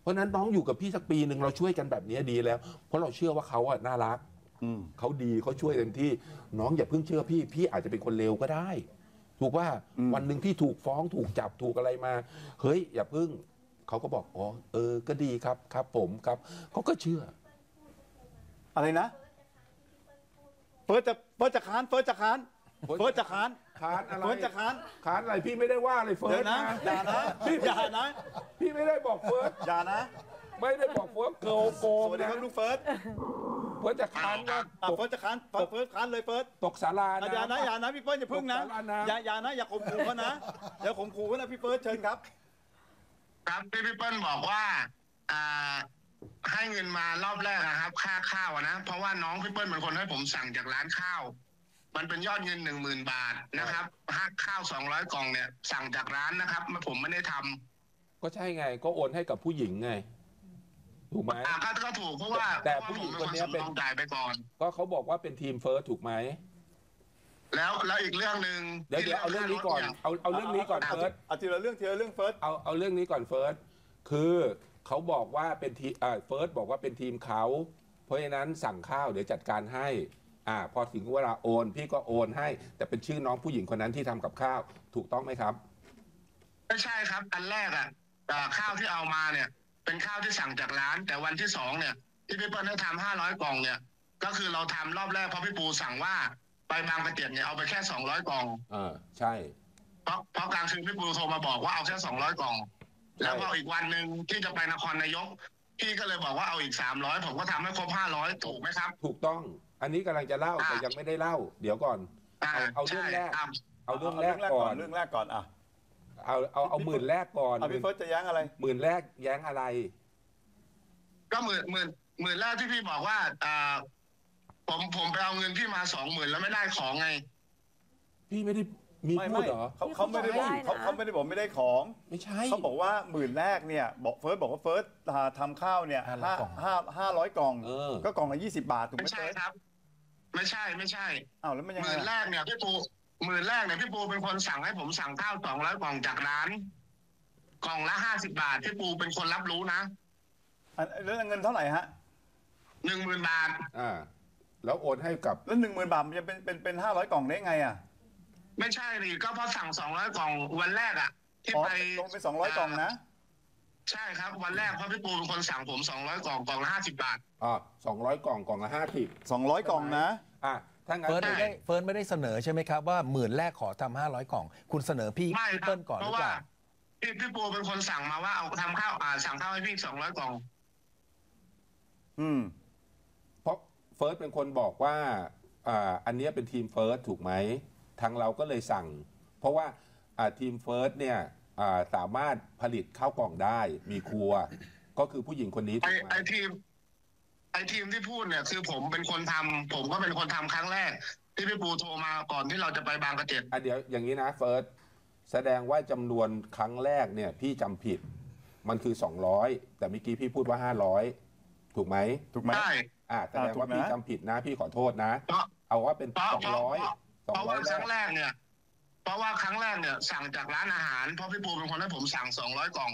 ราะนั้นน้องอยู่กับพี่สักปีหนึ่งเราช่วยกันแบบนี้ดีแล้ว เพราะเราเชื่อว่าเขาอะน่ารักเขาดีเขาช่วยเต็มที่น้องอย่าเพิ่งเชื่อพี่อาจจะเป็นคนเลวก็ได้ ถูกว่าวันหนึ่งพี่ถูกฟ้องถูกจับถูกอะไรมาเฮ้ยอย่าเพิ่งเขาก็บอกอ๋อก็ดีครับครับผมครับเขาก็เชื่ออะไรนะเฟิร์สจะค้านเฟิร์สจะค้านค้านอะไรเฟิร์สจะค้านอะไรพี่ไม่ได้ว่าอะไรเฟิร์สนะอย่านะพี่ไม่ได้บอกเฟิร์สอย่านะไม่ได้บอกเฟิร์สโกงสวัสดีครับลูกเฟิร์สจะค้านว่าเฟิร์สจะค้านเฟิร์สค้านเลยเฟิร์สตกศาลานะอย่านะพี่เฟิร์สอย่าพึ่งนะอย่านะอย่าข่มขู่เขานะอย่าข่มขู่เขานะพี่เฟิร์สเชิญครับครับพี่เปิ้ลบอกว่าให้เงินมารอบแรกนะครับค่าข้าวนะเพราะว่าน้องพี่เปิ้ลเป็นคนให้ผมสั่งจากร้านข้าวมันเป็นยอดเงิน10,000 บาทนะครับข้าว200 กล่องเนี่ยสั่งจากร้านนะครับผมไม่ได้ทำก็ใช่ไงก็โอนให้กับผู้หญิงไงถูกไหมก็ถูกเพราะว่าแต่ผู้หญิงคนนี้เป็นจ่ายไปก่อนก็เขาบอกว่าเป็นทีมเฟิร์สถูกไหมแล้วอีกเรื่องหนึ่งเดี๋ยวเอาเรื่องนี้ก่อนเอาเรื่องนี้ก่อนเฟิร์สทีละเรื่องเฟิร์สเอาเรื่องนี้ก่อนเฟิร์สคือเขาบอกว่าเป็นทีเฟิร์สบอกว่าเป็นทีมเขาเพราะฉะนั้นสั่งข้าวเดี๋ยวจัดการให้พอถึงเวลาโอนพี่ก็โอนให้แต่เป็นชื่อน้องผู้หญิงคนนั้นที่ทำกับข้าวถูกต้องไหมครับไม่ใช่ครับอันแรกข้าวที่เอามาเนี่ยเป็นข้าวที่สั่งจากร้านแต่วันที่2เนี่ยที่พี่เปิ้ลให้ทำ500 กล่องเนี่ยก็คือเราทำรอบแรกเพราะพี่ปูสั่งว่าไปบางกระเจ็ดเนี่ยเอาไปแค่200 กล่องใช่เพราะกลางคืนพี่ปูโทรมาบอกว่าเอาแค่200 กล่องแล้วพออีกวันหนึ่งที่จะไปนครนายกพี่ก็เลยบอกว่าเอาอีก300ผมก็ทำให้ครบ500ถูกไหมครับถูกต้องอันนี้กำลังจะเล่าแต่ยังไม่ได้เล่าเดี๋ยวก่อนเอาเรื่องแรกเอาเรื่องแรกก่อนเอาหมื่นแรกก่อนพี่เฟิร์สจะแย้งอะไรหมื่นแรกแย้งอะไรก็หมื่นแรกที่พี่บอกว่าผมไปเอาเงินพี่มา20,000แล้วไม่ได้ของไงพี่ไม่ได้มีพูดเหรอเขาไม่ได้บอกเขาไม่ได้บอกไม่ได้ของไม่ใช่เขาบอกว่าหมื่นแรกเนี่ยบอกเฟิร์สบอกว่าเฟิร์สทำข้าวเนี่ย500 กล่องก็กล่องละ20 บาทถูกไหมไม่ใช่ครับไม่ใช่อ้าวแล้วมันยังไงหมื่นแรกเนี่ยพี่ปูเป็นคนสั่งให้ผมสั่งข้าว200 กล่องจากร้านกล่องละ50 บาทพี่ปูเป็นคนรับรู้นะแล้วเงินเท่าไหร่ฮะ 10,000 บาทแล้วโอนให้กับแล้ว10,000 บาทมันจะเป็น500 กล่องได้ไงไม่ใช่ดิก็พอสั่ง200 กล่องวันแรกที่ไปลงไป200 กล่องนะใช่ครับวันแรกเพราะพี่ปูเป็นคนสั่งผม200 กล่องกล่องละ50 บาท 200 กล่องกล่องละ50 200 กล่องนะถ้างั้นเฟิร์สไม่ได้เสนอใช่ไหมครับว่าหมื่นแรกขอทำ500 กล่องคุณเสนอพี่เปิ้ลก่อนหรือเปล่าพี่ปูเป็นคนสั่งมาว่าเอาทำข้าวสั่งข้าวให้พี่200 กล่องเพราะเฟิร์สเป็นคนบอกว่าอันนี้เป็นทีมเฟิร์สถูกไหมทางเราก็เลยสั่งเพราะว่าทีมเฟิร์สเนี่ยสามารถผลิตข้าวกล่องได้มีครัวก็คือผู้หญิงคนนี้ไอทีมที่พูดเนี่ยคือผมเป็นคนทำผมก็เป็นคนทำครั้งแรกที่พี่ปูโทรมาก่อนที่เราจะไปบางกระเจ็ดเดี๋ยวอย่างนี้นะเฟิร์สแสดงว่าจำนวนครั้งแรกเนี่ยพี่จำผิดมันคือ200แต่เมื่อกี้พี่พูดว่า500ถูกไหมใช่แสดงว่าพี่จำผิดนะพี่ขอโทษนะเอาว่าเป็น200 เพราะว่าครั้งแรกเนี่ยสั่งจากร้านอาหารเพราะพี่ปูเป็นคนให้ผมสั่ง200 กล่อง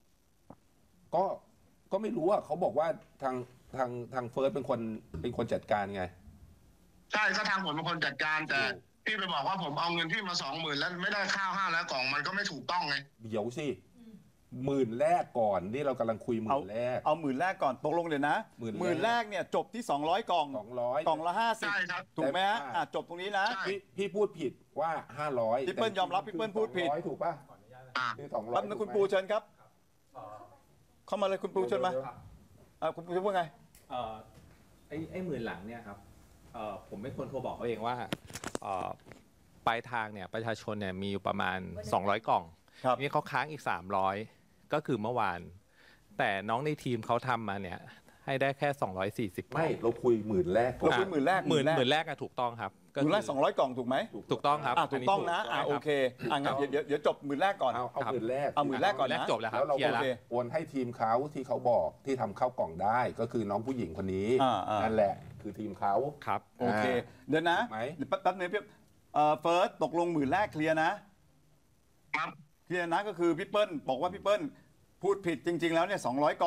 ก็ไม่รู้เขาบอกว่าทางเฟิร์สเป็นคนจัดการไงใช่ก็ทางผมเป็นคนจัดการแต่พี่ไปบอกว่าผมเอาเงินพี่มา20,000แล้วไม่ได้ข้าว500 กล่องมันก็ไม่ถูกต้องไงเดี๋ยวสิหมื่นแรกก่อนนี่เรากำลังคุยหมื่นแรกเอาหมื่นแรกก่อนตกลงเดี๋ยวนะหมื่นแรกเนี่ยจบที่200 กล่องกล่องละ50ถูกไหมฮะจบตรงนี้นะพี่พูดผิดว่า500 พี่เปิ้ลยอมรับพี่เปิ้ลพูดผิดถูกป่ะคือ200รับนะคุณปูเชิญครับเข้ามาเลยคุณปูเชิญมาคุณปูจะพูดไงไอ้หมื่นหลังเนี่ยครับผมไม่ควรโทรบอกเขาเองว่าปลายทางเนี่ยประชาชนเนี่ยมีอยู่ประมาณ200 กล่องนี่เขาค้างอีก300ก็คือเมื่อวานแต่น้องในทีมเขาทำมาเนี่ยให้ได้แค่240 ไม่เราคุยหมื่นแรกเราคุยหมื่นแรกถูกต้องครับหมื่นแรก200 กล่องถูกไหมถูกต้องครับถูกต้องนะโอเคงั้นเดี๋ยวจบหมื่นแรกก่อนเอาหมื่นแรกก่อนนะจบแล้วครับแล้วเราโอนให้ทีมเขาที่เขาบอกที่ทำข้าวกล่องได้ก็คือน้องผู้หญิงคนนี้นั่นแหละคือทีมเขาครับโอเคเดี๋ยวนะแป๊บนึงพี่เฟิร์สตกลงหมื่นแรกเคลียร์นะเคลียร์นะก็คือพี่เปิ้ลบอกว่าพี่เปิ้ลพูดผิดจริงๆแล้วเนี่ย200 กล่อง